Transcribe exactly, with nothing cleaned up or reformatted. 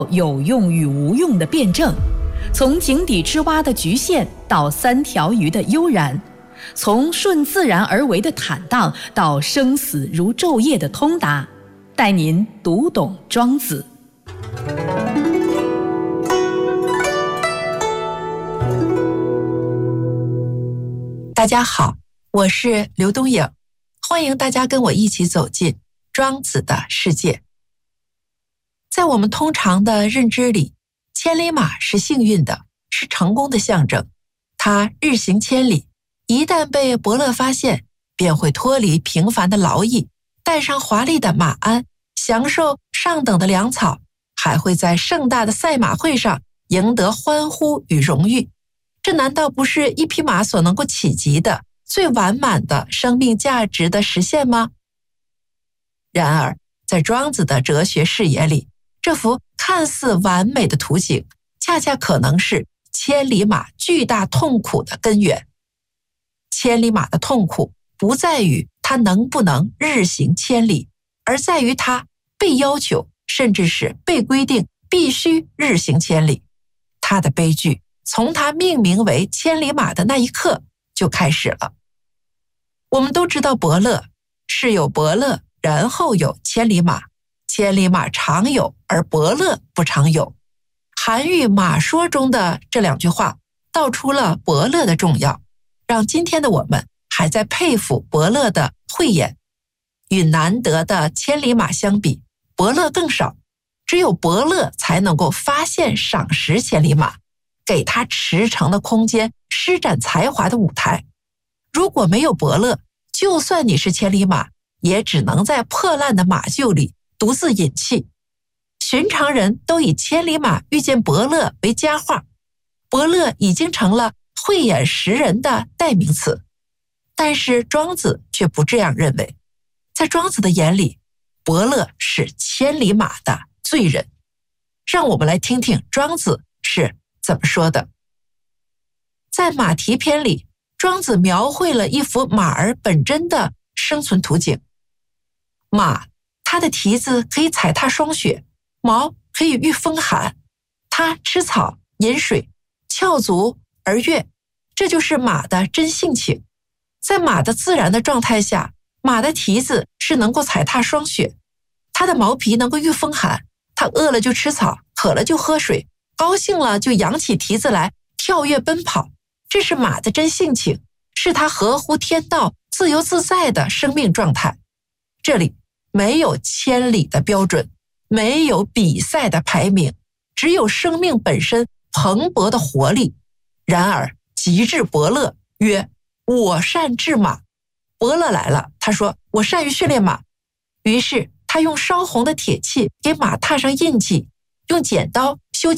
有用与无用的辩证，从井底之蛙的局限到三条鱼的悠然，从顺自然而为的坦荡到生死如昼夜的通达，带您读懂庄子。 大家好，我是刘东颖，欢迎大家跟我一起走进庄子的世界。在我们通常的认知里，千里马是幸运的，是成功的象征。它日行千里，一旦被伯乐发现，便会脱离平凡的劳役，带上华丽的马鞍，享受上等的粮草，还会在盛大的赛马会上赢得欢呼与荣誉。这难道不是一匹马所能够企及的最完满的生命价值的实现吗？然而，在庄子的哲学视野里，这幅看似完美的图景，恰恰可能是千里马巨大痛苦的根源。千里马的痛苦不在于它能不能日行千里，而在于它被要求，甚至是被规定必须日行千里。它的悲剧从它命名为千里马的那一刻就开始了。我们都知道伯乐，是有伯乐，然后有千里马，千里马常有，而伯乐不常有。韩愈马说中的这两句话道出了伯乐的重要，让今天的我们还在佩服伯乐的慧眼。与难得的千里马相比，伯乐更少，只有伯乐才能够发现赏识千里马，给他驰骋的空间，施展才华的舞台。如果没有伯乐，就算你是千里马，也只能在破烂的马厩里独自饮气。寻常人都以千里马遇见伯乐为佳话，伯乐已经成了慧眼识人的代名词。但是庄子却不这样认为，在庄子的眼里，伯乐是千里马的罪人。让我们来听听庄子是怎么说的。在马蹄篇里，庄子描绘了一幅马儿本真的生存图景。马，它的蹄子可以踩踏霜雪，毛可以御风寒，它吃草饮水，翘足而跃，这就是马的真性情。在马的自然的状态下，马的蹄子是能够踩踏霜雪，它的毛皮能够御风寒，它饿了就吃草，渴了就喝水，高兴了就扬起蹄子来跳跃奔跑，这是马的真性情，是它合乎天道自由自在的生命状态。这里没有千里的标准，没有比赛的排名，只有生命本身蓬勃的活力。然而极致伯乐曰：我善治马。伯乐来了，他说我善于训练马。于是他用烧红的铁器给马踏上印记，用剪刀